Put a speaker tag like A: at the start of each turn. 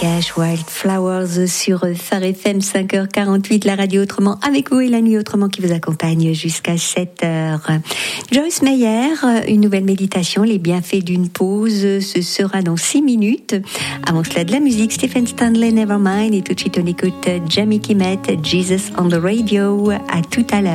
A: Cash Wildflowers sur Phare FM 5h48, la radio autrement avec vous et la nuit autrement qui vous accompagne jusqu'à 7h. Joyce Meyer, une nouvelle méditation, les bienfaits d'une pause, ce sera dans 6 minutes. Avant cela de la musique, Stephen Stanley, Nevermind, et tout de suite on écoute Jamie Kimmett, Jesus on the Radio. À tout à l'heure.